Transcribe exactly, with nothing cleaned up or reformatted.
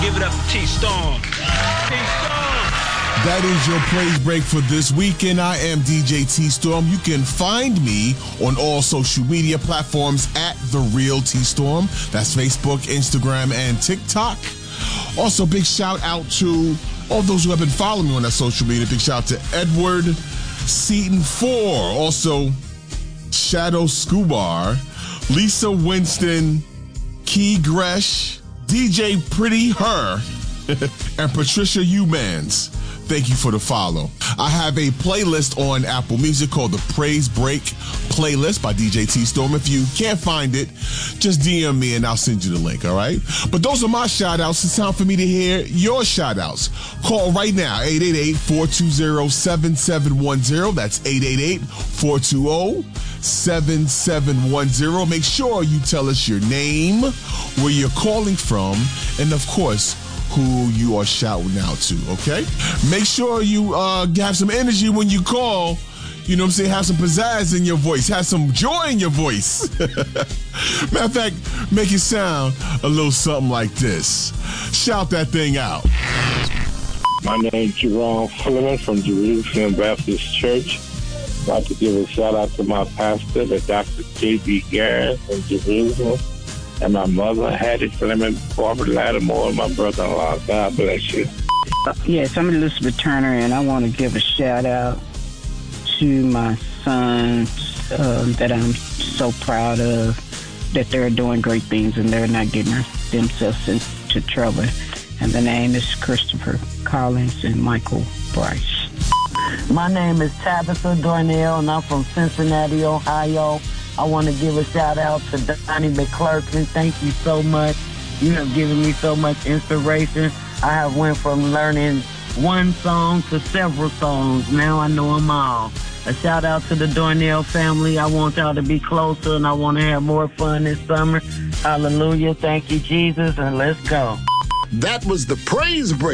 Give it up to T-Storm. T-Storm. That is your praise break for this weekend. I am D J T-Storm. You can find me on all social media platforms at The Real T-Storm. That's Facebook, Instagram, and TikTok. Also, big shout out to all those who have been following me on that social media. Big shout out to Edward Seaton four. Also, Shadow Scubar, Lisa Winston, Key Gresh, D J Pretty Her, and Patricia Humans. Thank you for the follow. I have a playlist on Apple Music called the Praise Break Playlist by D J T-Storm. If you can't find it, just D M me and I'll send you the link, all right? But those are my shout-outs. It's time for me to hear your shout-outs. Call right now, eight eight eight, four two zero, seven seven one zero. That's eight eight eight, four two zero, seven seven one zero. Make sure you tell us your name, where you're calling from, and, of course, who you are shouting out to, okay? Make sure you uh, have some energy when you call. You know what I'm saying? Have some pizzazz in your voice. Have some joy in your voice. Matter of fact, make it sound a little something like this. Shout that thing out. My name is Jerome Fleming from Jerusalem Baptist Church. I'd like to give a shout out to my pastor, the Doctor J B Garrett from Jerusalem. And my mother, Hattie Fleming, Barbara Lattimore, and my brother-in-law. God bless you. Yes, I'm Elizabeth Turner, and I want to give a shout-out to my sons um, that I'm so proud of, that they're doing great things and they're not getting themselves into trouble. And the name is Christopher Collins and Michael Bryce. My name is Tabitha Darnell, and I'm from Cincinnati, Ohio. I want to give a shout out to Donnie McClurkin. Thank you so much. You have given me so much inspiration. I have went from learning one song to several songs. Now I know them all. A shout out to the Darnell family. I want y'all to be closer, and I want to have more fun this summer. Hallelujah. Thank you, Jesus, and let's go. That was the Praise Break.